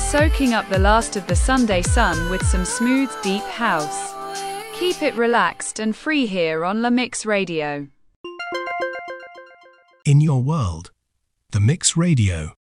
soaking up the last of the Sunday sun with some smooth, deep house. Keep it relaxed and free here on La Mix Radio. In your world, The Mix Radio.